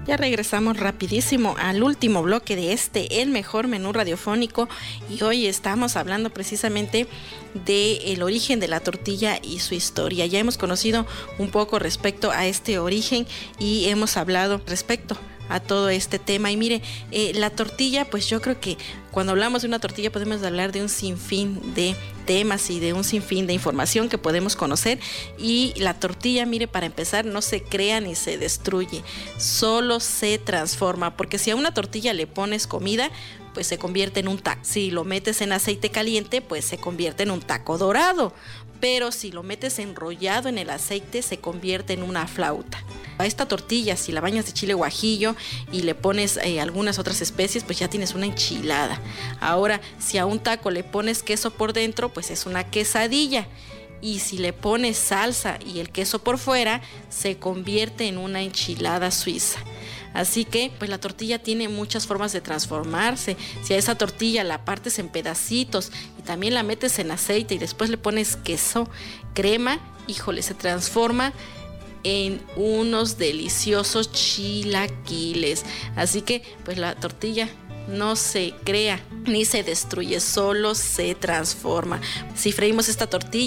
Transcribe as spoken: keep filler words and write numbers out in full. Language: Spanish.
Ya regresamos rapidísimo al último bloque de este, el mejor menú radiofónico, y hoy estamos hablando precisamente del origen de la tortilla y su historia. Ya hemos conocido un poco respecto a este origen y hemos hablado respecto a todo este tema. Y mire, eh, la tortilla, pues yo creo que cuando hablamos de una tortilla podemos hablar de un sinfín de temas y de un sinfín de información que podemos conocer. Y la tortilla, mire, para empezar, no se crea ni se destruye, solo se transforma, porque si a una tortilla le pones comida, pues se convierte en un taco. Si lo metes en aceite caliente, pues se convierte en un taco dorado. Pero si lo metes enrollado en el aceite, se convierte en una flauta. A esta tortilla, si la bañas de chile guajillo y le pones eh, algunas otras especies, pues ya tienes una enchilada. Ahora, si a un taco le pones queso por dentro, pues es una quesadilla. Y si le pones salsa y el queso por fuera, se convierte en una enchilada suiza. Así que, pues la tortilla tiene muchas formas de transformarse. Si a esa tortilla la partes en pedacitos y también la metes en aceite y después le pones queso, crema, híjole, se transforma en unos deliciosos chilaquiles. Así que, pues la tortilla no se crea ni se destruye, solo se transforma. Si freímos esta tortilla